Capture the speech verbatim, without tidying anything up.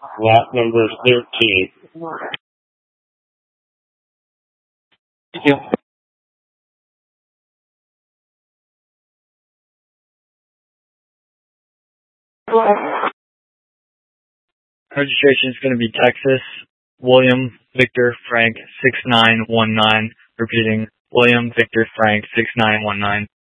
Lot number thirteen. Thank you. Registration is going to be Texas, William Victor Frank six nine one nine. Repeating, William Victor Frank six nine one nine.